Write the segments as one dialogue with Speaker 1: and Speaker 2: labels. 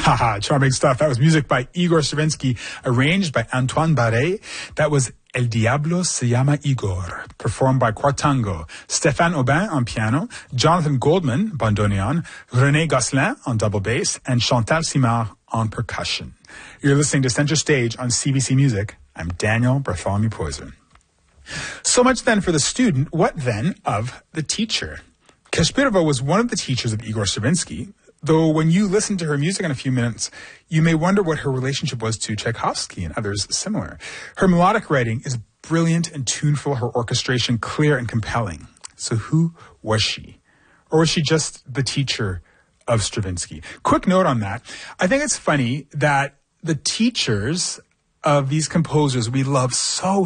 Speaker 1: Haha, charming stuff. That was music by Igor Stravinsky, arranged by Antoine Barré. That was El Diablo se llama Igor, performed by Quartango, Stéphane Aubin on piano, Jonathan Goldman, bandoneon, René Gosselin on double bass, and Chantal Simard on percussion. You're listening to Center Stage on CBC Music. I'm Daniel Bartholomew Poyser. So much then for the student. What then of the teacher? Kashpirova was one of the teachers of Igor Stravinsky, though when you listen to her music in a few minutes, you may wonder what her relationship was to Tchaikovsky and others similar. Her melodic writing is brilliant and tuneful, her orchestration clear and compelling. So who was she? Or was she just the teacher of Stravinsky? Quick note on that. I think it's funny that the teachers of these composers we love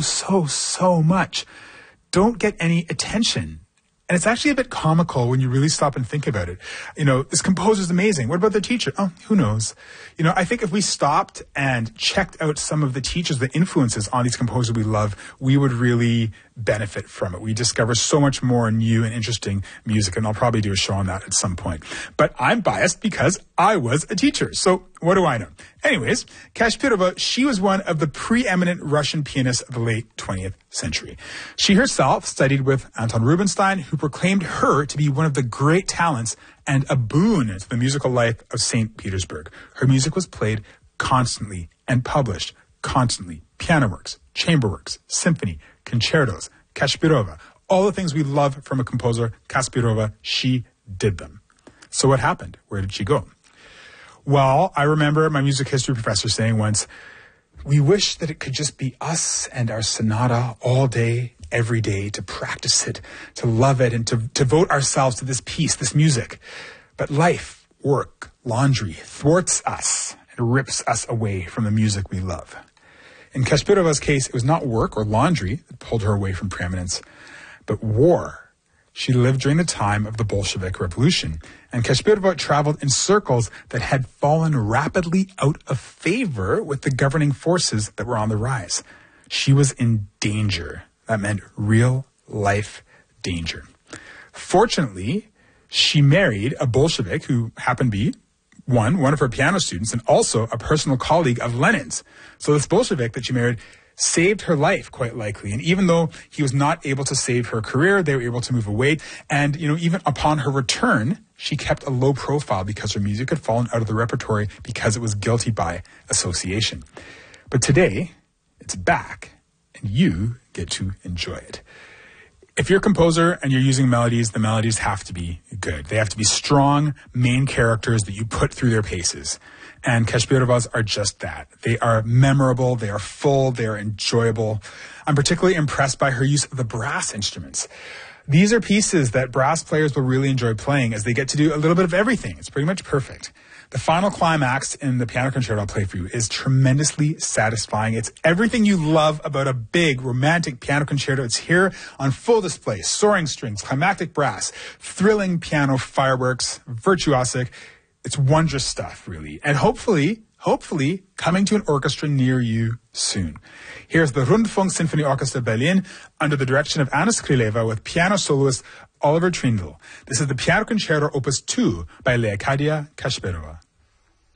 Speaker 1: so much don't get any attention. And it's actually a bit comical when you really stop and think about it. You know, this composer's amazing. What about the teacher? Oh, who knows? You know, I think if we stopped and checked out some of the teachers, the influences on these composers we love, we would really benefit from it. We discover so much more new and interesting music, and I'll probably do a show on that at some point. But I'm biased because I was a teacher. So what do I know? Anyways, Kashpirova, she was one of the preeminent Russian pianists of the late 20th century. She herself studied with Anton Rubinstein, who proclaimed her to be one of the great talents and a boon to the musical life of St. Petersburg. Her music was played constantly and published constantly. Piano works, chamber works, symphony, concertos, Kashpirova, all the things we love from a composer, Kashpirova, she did them. So what happened? Where did she go? Well, I remember my music history professor saying once, we wish that it could just be us and our sonata all day, every day, to practice it, to love it, and to devote ourselves to this piece, this music. But life, work, laundry thwarts us and rips us away from the music we love. In Kashpirova's case, it was not work or laundry that pulled her away from preeminence, but war. She lived during the time of the Bolshevik Revolution, and Kashpirova traveled in circles that had fallen rapidly out of favor with the governing forces that were on the rise. She was in danger. That meant real life danger. Fortunately, she married a Bolshevik who happened to be one of her piano students, and also a personal colleague of Lenin's. So this Bolshevik that she married saved her life, quite likely. And even though he was not able to save her career, they were able to move away. And, you know, even upon her return, she kept a low profile because her music had fallen out of the repertory because it was guilty by association. But today, it's back, and you get to enjoy it. If you're a composer and you're using melodies, the melodies have to be good. They have to be strong main characters that you put through their paces. And Kashpirova's are just that. They are memorable, they are full, they are enjoyable. I'm particularly impressed by her use of the brass instruments. These are pieces that brass players will really enjoy playing as they get to do a little bit of everything. It's pretty much perfect. The final climax in the piano concerto I'll play for you is tremendously satisfying. It's everything you love about a big romantic piano concerto. It's here on full display. Soaring strings, climactic brass, thrilling piano fireworks, virtuosic. It's wondrous stuff, really. And hopefully coming to an orchestra near you soon. Here's the Rundfunk Symphony Orchestra Berlin under the direction of Anna Skrileva with piano soloist Oliver Trindle. This is the Piano Concerto Opus 2 by Leocadia Kashpirova.